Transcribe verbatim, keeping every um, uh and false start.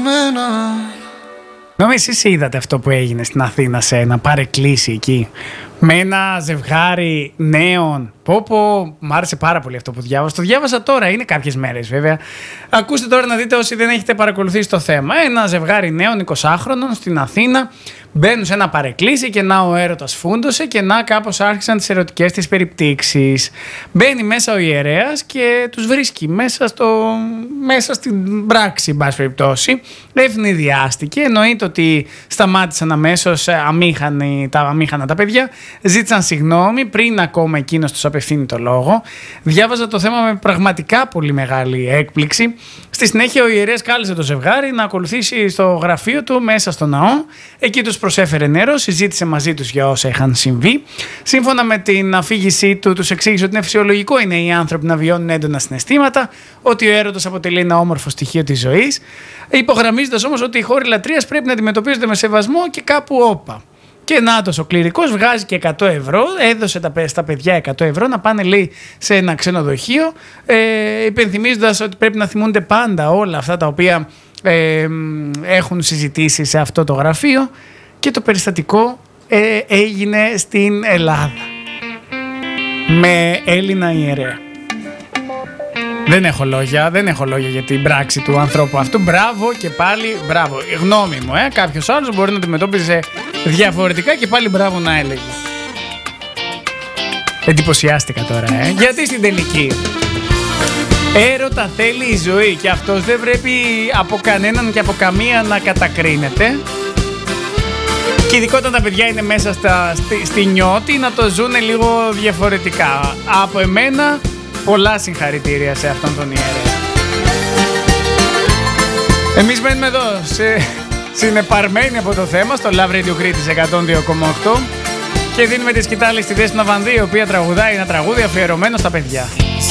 μένα. Νομίζω εσείς είδατε αυτό που έγινε στην Αθήνα σε ένα παρεκκλήσι εκεί. Με ένα ζευγάρι νέων. Πω πω, μ' άρεσε πάρα πολύ αυτό που διάβασα. Το διάβασα τώρα, είναι κάποιες μέρες βέβαια. Ακούστε τώρα να δείτε όσοι δεν έχετε παρακολουθήσει το θέμα. Ένα ζευγάρι νέων εικοσάχρονων στην Αθήνα μπαίνουν σε ένα παρεκκλήσι και να ο έρωτας φούντωσε και να κάπως άρχισαν τις ερωτικές της περιπτύξεις. Μπαίνει μέσα ο ιερέας και τους βρίσκει μέσα, στο, μέσα στην πράξη, εν πάση περιπτώσει. Ευνηδιάστηκε. Εννοείται ότι σταμάτησαν αμέσως αμήχανοι, τα αμήχανα τα παιδιά. Ζήτησαν συγγνώμη πριν ακόμα εκείνος τους απευθύνει το λόγο. Διάβαζα το θέμα με πραγματικά πολύ μεγάλη έκπληξη. Στη συνέχεια ο ιερέας κάλεσε το ζευγάρι να ακολουθήσει στο γραφείο του μέσα στο ναό. Εκεί τους προσέφερε νερό, συζήτησε μαζί τους για όσα είχαν συμβεί. Σύμφωνα με την αφήγησή του, τους εξήγησε ότι είναι φυσιολογικό είναι οι άνθρωποι να βιώνουν έντονα συναισθήματα, ότι ο έρωτας αποτελεί ένα όμορφο στοιχείο της ζωής, υπογραμμίζοντας όμως ότι οι χώροι λατρείας πρέπει να αντιμετωπίζονται με σεβασμό και κάπου όπα. Και νάτος ο κληρικός βγάζει και εκατό ευρώ, έδωσε τα, στα παιδιά εκατό ευρώ να πάνε, λέει, σε ένα ξενοδοχείο, ε, υπενθυμίζοντας ότι πρέπει να θυμούνται πάντα όλα αυτά τα οποία ε, έχουν συζητήσει σε αυτό το γραφείο. Και το περιστατικό ε, έγινε στην Ελλάδα με Έλληνα ιερέα. Δεν έχω λόγια, δεν έχω λόγια για την πράξη του ανθρώπου αυτού. Μπράβο και πάλι μπράβο. Γνώμη μου, ε. Κάποιος άλλος μπορεί να αντιμετώπιζε διαφορετικά και πάλι μπράβο να έλεγε. Εντυπωσιάστηκα τώρα, ε. Γιατί στην τελική έρωτα θέλει η ζωή και αυτός δεν πρέπει από κανέναν και από καμία να κατακρίνεται. Και ειδικότερα τα παιδιά είναι μέσα στα, στη, στη νιώτη να το ζουν λίγο διαφορετικά. Από εμένα πολλά συγχαρητήρια σε αυτόν τον ιερέα. Εμείς μένουμε εδώ σε, συνεπαρμένοι από το θέμα στο Love Radio Κρήτης εκατόν δύο κόμμα οκτώ και δίνουμε τη σκητάλη στη Δέσποινα Βανδύ, η οποία τραγουδάει ένα τραγούδι αφιερωμένο στα παιδιά.